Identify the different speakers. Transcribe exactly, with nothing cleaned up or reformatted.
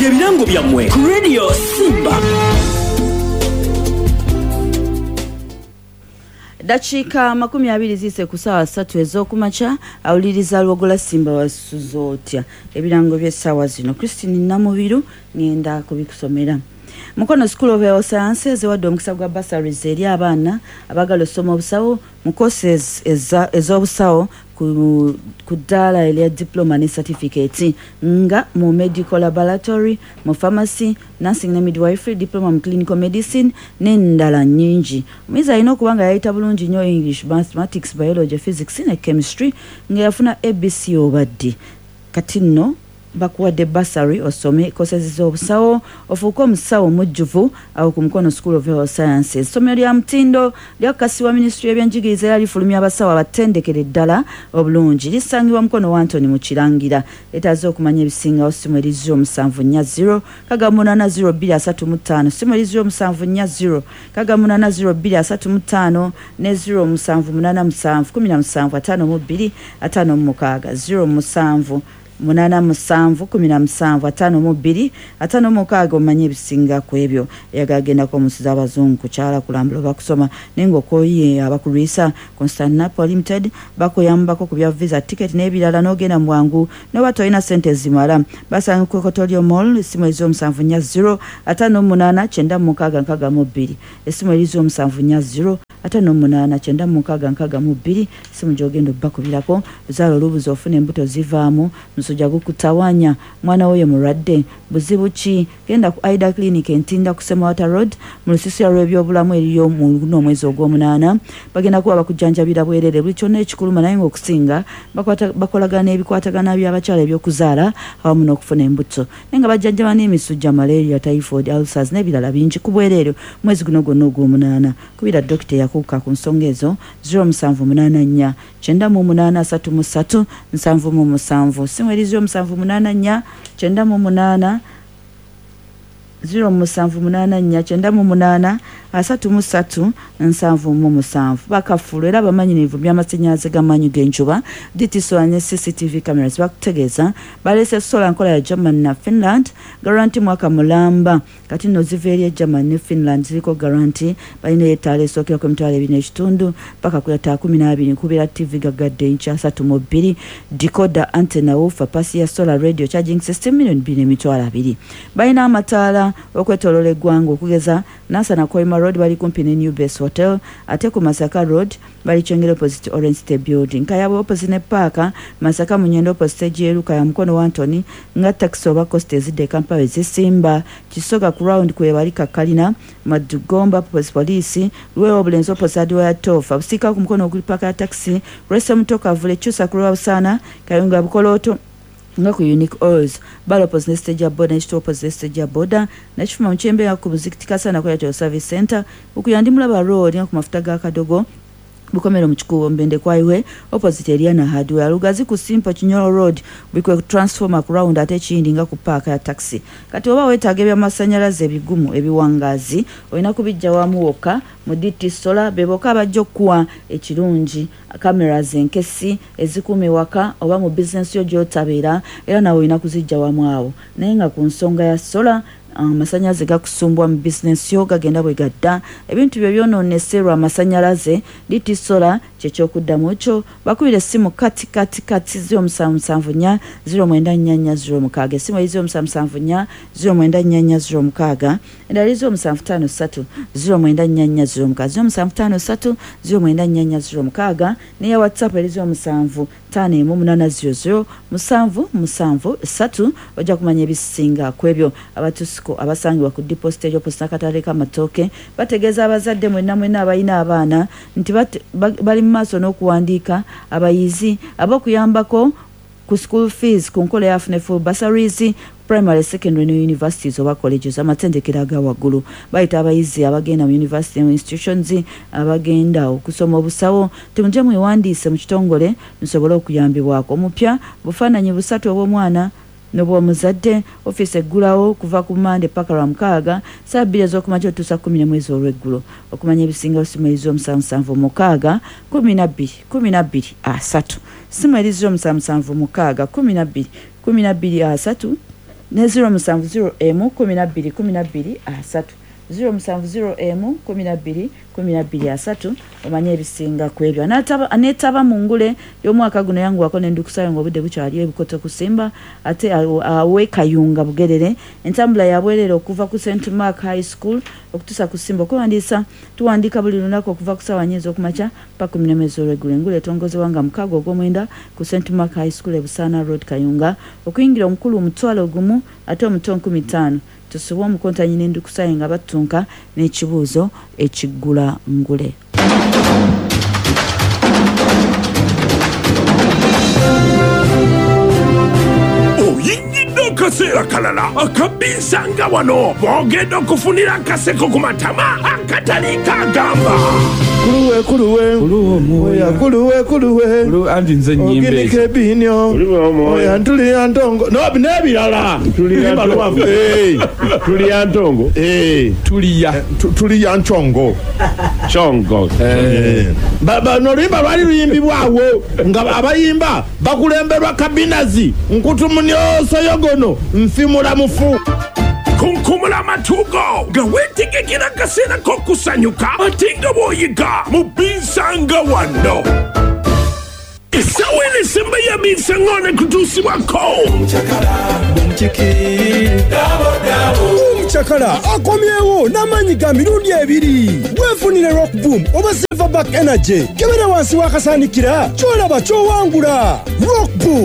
Speaker 1: Wulira ebirango byammwe ku Radio Simba.
Speaker 2: Dachika makumi abiri zise ku sawa satu ez'okumakya awuliriza Lwogola Simba wasuzo otya ebirango by'essaawa zino. Christine Namubiru ngenda kubikusomera. Mukono School of Health Sciences ewadde omukisa gwa bursaries eri abaana abagala osoma obusawo mu courses ez'obusawo ku ddaala erya diploma ne certificate nga mu medical laboratory, mu pharmacy, nursing ne midwifery, diploma mu clinical medicine n'endala nnyingi. Omuyizi alina okuba nga yayita bulungi nnyo English, mathematics, biology, physics ne chemistry nga yafuna A B C obadde. Kati nno bakuwadde bursary osome courses z'obusawo ofuuke omusawo mujjuvu awo ku Mukono School of Health Sciences. Essomero lya mutindo lyakakasibwa Ministry y'ebyenjigiriza era lifulumya abasawo abatendekere ddala obulungi. Lisangibwa Mukono wa Anthony mu Kirangira. Etaaze okumanya ebisingawo simu eri zero musanvu nnya zero kaga munaana zero bbiri asatu mu ttaano, simu eri zero musanvu nnya zero kaga munaana zero bbiri asatu mu ttaano ne zero musanvu munaana musanvu kumi na musanvu ataano mu bbiri ataano mu mukaaga, zero musanvu munana musanvu kumi na musanvu ataano mu bbiri ataano mu mukaaga. Omanye ebisinga ku ebyo yagagenda ko musiza abazungu ku kyala kulambula bakusoma nengo koye abakulwisa Constantinople Limited bakoyambako ku bya visa ticket n'ebirala n'ogenda mu bwangu n'oba tolina ssente zimala. Basanga ku Kotorio Mall esimu ezo musanvu nnya zero ataano mu munaana kyenda mu mukaaga nkaaga mu bbiri, esimu erizo musanvu nnya zero ataano mu munaana kyenda mu mukaaga nkaaga mu bbiri. Simu gy'ogenda obbakubirako luzaalo olubuzi ofuna embuto zivaamu musujja gukutawanya mwana woyo mulwadde buzibu ki. Genda ku Aida Clinic entinda ku Semawata Road mu lusisira lw'ebyobulamu eriyo mu omwezi ogw'omunaana. Bagenda kuba bakujjanjabira bwerere buli kyonna ekikuluma naye ng'okusinga bakolagana ebikwatagana by'abakyala ebyokuzaala awamu n'okufuna embuto naye nga bajjanjaba n'emisujja, malaria, typhoid, ulcers n'ebirala bingi ku bwereere mwezi guno gwonna ogw'omunaana. Kubira dokita yakuuka ku nsonga ezo zero musanvu munaana nnya kyenda mu munaana asatu mu ssatu nsanvu mu musanvu, simu eri zero musanvu munaana nnya kyenda mu munaana zero musanvu munaana nnya kyenda mu munaana asatu mu ssatu nsanvu mu musanvu. Bakafulu era bamanyirivu by'amasannyalaze g'amaanyi g'enjuba D T solar ne C C T V cameras bakutegeeza baleese solar nkola ya Germany na Finland, garanti mwaka mulamba. Kati nno ziva eri Germany ne Finland ziriko garanti balina yettaala esookera ku emitwalo ebiri n'ekitundu paka ku yatta kumi n'abiri kubeera T V gagadde inchi asatu mu bbiri, decoder, antenna, woofer, pasi ya solar, radio charging system milioni bbiri n'emitwalo abiri. Balina amataala okwetooloola eggwanga okugeza Nasa na Koima Road bali kumpi ne New Base Hotel, ate ku Masaka Road bali Kyengera opposite Orange State Building, Kayabwe opposite ne Park, Masaka Munyendo opposite Jeruka ya Mukono wa Anthony nga taxi oba coste ezidde Kampala ezisimba, Kisoga ku round kwe bali Kakalina, Madugomba Police Police, Luwe Obulenzi opposite Adwa Tofa, Busika ku Mukono oguli Park ya taxi, Rese Mutoka Vule Chusa ku Lwabusana, Kayunga Bukoloto nga ku Unique Oils balo opposite stage ya boda n'ekituo opposite stage ya boda n'ekifuma mu kyembe ku Buzikiti Kasana ku Airtel Service Center okuyandimula ba road nga ku mafuta ga Kadogo Bukomero mu Kikubo Mbende kwaiwe opposite Eliana Hardware, Lugazi ku Simple Kinyoro Road bikwe transformer ku round ate kindi nga ku park ya taxi. Kati oba wetaaga ebyamasanyalaze ebigumu ebiwangazi olina kubijja wamu wokka mu D T solar beboka abajja okuwa ekirungi cameras enkesi ezikuuma ewaka oba mu business yo gy'otabeera era nawe olina kuzijja wamu awo naye nga ku nsonga ya solar amasanyalaze um, gakusumbwa mu business yo gagenda bwe gadda ebintu byo byonooneserwa amasanyalaze D T solar kyekyokuddamo kyo bakubira essimu kati kati kati zero musanvu musanvu nnya zero mwenda nnya nnya zero mukaaga, essimu eri zero musanvu musanvu nnya zero mwenda nnya nnya zero mukaaga, endala zero musanvu ttaano ssatu zero mwenda nnya nnya zero mukaaga, zero musanvu ttaano ssatu zero mwenda nnya nnya zero mukaaga, neya WhatsApp eri zero musanvu ttaano emu munaana zero zero musanvu musanvu ssatu. Ojja kumanya ebisinga ku ebyo. Abatusiko abasangibwa ku deposit eyo opposite akatale k'amatooke bategeeza abazadde mwenna mwenna abalina abaana nti bali mu maaso n'okuwandiika abayizi ab'okuyambako ku school fees ku nkola ya funefull bursaries primary, secondary ne universities oba colleges amatendekero aga waggulu. Bayita abayizi abagenda mu university institutions abagenda okusoma obusawo temuje mwewandiise mu kitongole nsobole okuyambibwako. Omupya bufaananyi busatu obw'omwana n'obw'omuzadde office eggulawo kuva ku Mande paka lwa mukaaga saa bbiri ez'okumakya otuusa kumi na mwezi olw'eggulo. Okumanya ebisinga simu eri z'omusanvu musanvu mukaaga kumi na bbiri kumi na bbiri asatu, simu eri z'omusanvu musanvu mukaaga kumi na bbiri kumi na bbiri asatu ne zero musanvu zero emu kumi na bbiri kumi na bbiri asatu zero musanvu zero emu kumi na bbiri kumi na bbiri asatu omanye ebisinga ku ebyo. Aneetaba mu ngule y'omwaka guno yanguwako n'endukusayo ng'obudde bukyali ebukoto kusimba ate awe Kayunga Bugerere. Entambula yabwerera okuva ku Saint Mark High School okutuusa ku Simba. Okuwandiisa tuwandiika buli lunaku okuva ku ssaawa nnya ez'okumakya paka kumi n'emu ez'olweggulo. Engule etongozebwa nga mukaaga ogw'omwenda ku Saint Mark High School e Busaana Road Kayunga. Okuyingira omukulu omutwalo gumu ate omuto nkumi ttaano. Tusiba omukontanyi n'endukusayo nga battunka n'ekibuuzo ekiggula ngule.
Speaker 3: Kaseera kalala akabinsanga wano bogenda okufunira akaseko ku matama akatali kagamba
Speaker 4: kuluwe kuluwe oya kuluwe kuluwe
Speaker 5: andi nze nyimbe
Speaker 4: oginike binyo oya ntuli antongo no binebirala
Speaker 3: tuli antongo eh tuli antongo
Speaker 4: eh
Speaker 5: tuli ya
Speaker 4: tuli antongo
Speaker 3: chongo
Speaker 4: eh baba no limba lwali luyimbi bwawo nga abayimba bakulemberwa kabinazi nkutumunyoso yogono nfimula mufu
Speaker 3: kunkumula matugo nga wetegekera kaseera k'okusanyuka ate nga bw'oyiga mu binsanga wano. Essawa enesemba ya binsanga nekutuusibwako
Speaker 6: omukyakala akomyewo n'amaanyi ga mirundi ebiri. Weefunire Rock Boom oba Silverback Energy kebera wansi w'akasaanikira ky'olaba ky'owangula. Rock Boom